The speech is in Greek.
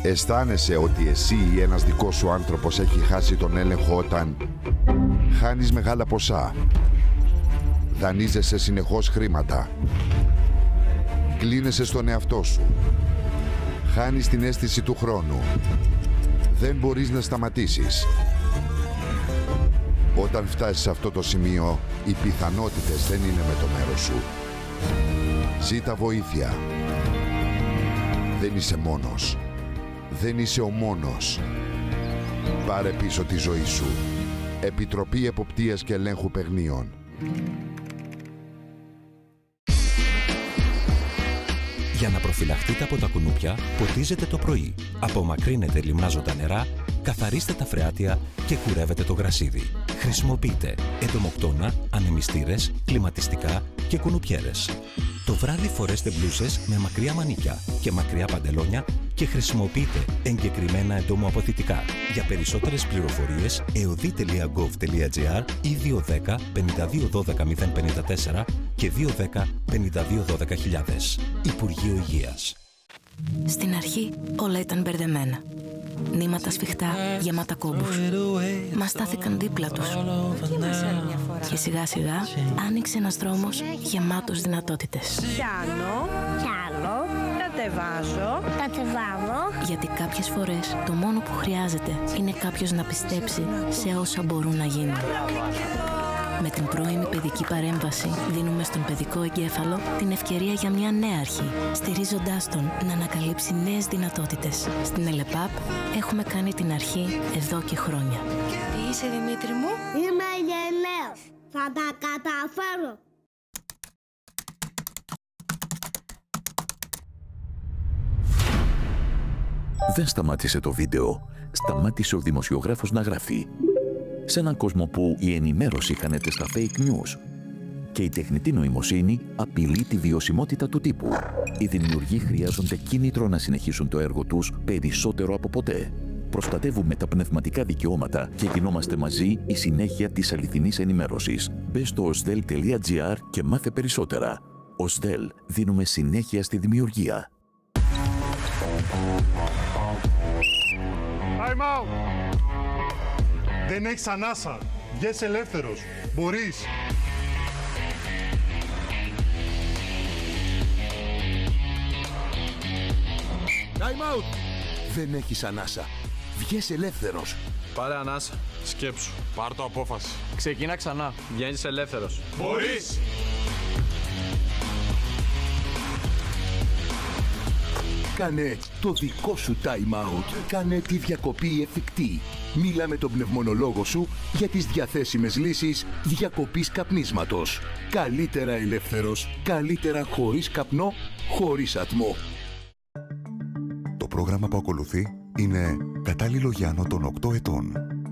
Αισθάνεσαι ότι εσύ ή ένας δικός σου άνθρωπος έχει χάσει τον έλεγχο όταν χάνεις μεγάλα ποσά, δανείζεσαι συνεχώς χρήματα, κλείνεσαι στον εαυτό σου, χάνεις την αίσθηση του χρόνου, δεν μπορείς να σταματήσεις. Όταν φτάσεις σε αυτό το σημείο, οι πιθανότητες δεν είναι με το μέρος σου. Ζήτα βοήθεια. Δεν είσαι μόνος. Δεν είσαι ο μόνος. Πάρε πίσω τη ζωή σου. Επιτροπή Εποπτείας και Ελέγχου Παιγνίων. Για να προφυλαχτείτε από τα κουνούπια, ποτίζετε το πρωί. Απομακρύνετε λιμνάζοντα νερά, καθαρίστε τα φρεάτια και κουρεύετε το γρασίδι. Χρησιμοποιείτε εντομοκτώνα, ανεμιστήρες, κλιματιστικά και κουνουπιέρες. Το βράδυ φορέστε μπλούσες με μακριά μανίκια και μακριά παντελόνια και χρησιμοποιείτε εγκεκριμένα εντομοαποθητικά. Για περισσότερες πληροφορίες, eodi.gov.gr ή 210 52 12 054 και 210 52 12 000. Υπουργείο Υγείας. Στην αρχή όλα ήταν μπερδεμένα. Νήματα σφιχτά, γεμάτα κόμπους. Μας στάθηκαν δίπλα τους. Και σιγά σιγά άνοιξε ένας δρόμος γεμάτος δυνατότητες. Πιάνω, κατεβάζω. Γιατί κάποιες φορές το μόνο που χρειάζεται είναι κάποιος να πιστέψει σε όσα μπορούν να γίνουν. Με την πρώιμη παιδική παρέμβαση δίνουμε στον παιδικό εγκέφαλο την ευκαιρία για μια νέα αρχή, στηρίζοντάς τον να ανακαλύψει νέες δυνατότητες. Στην ΕΛΕΠΑΠ έχουμε κάνει την αρχή εδώ και χρόνια. Τι είσαι, Δημήτρη μου? Είμαι γελαίος. Θα τα καταφέρω. Δεν σταμάτησε το βίντεο. Σταμάτησε ο δημοσιογράφος να γράφει. Σε έναν κόσμο που η ενημέρωση χάνεται στα fake news και η τεχνητή νοημοσύνη απειλεί τη βιωσιμότητα του τύπου, οι δημιουργοί χρειάζονται κίνητρο να συνεχίσουν το έργο τους περισσότερο από ποτέ. Προστατεύουμε τα πνευματικά δικαιώματα και γινόμαστε μαζί η συνέχεια της αληθινής ενημέρωσης. Μπες στο osdel.gr και μάθε περισσότερα. Osdel, δίνουμε συνέχεια στη δημιουργία. Time out! Δεν έχεις ανάσα. Βγες ελεύθερος. Μπορείς. Time out! Δεν έχεις ανάσα. Βγες ελεύθερος. Πάρε ανάσα. Σκέψου. Πάρ' το απόφαση. Ξεκινά ξανά. Βγαίνεις ελεύθερος. Μπορείς. Κάνε το δικό σου time out. Κάνε τη διακοπή εφικτή. Μίλα με τον πνευμονολόγο σου για τις διαθέσιμες λύσεις διακοπής καπνίσματος. Καλύτερα ελεύθερος. Καλύτερα χωρίς καπνό, χωρίς ατμό. Το πρόγραμμα που ακολουθεί είναι κατάλληλο για άνω των 8 ετών.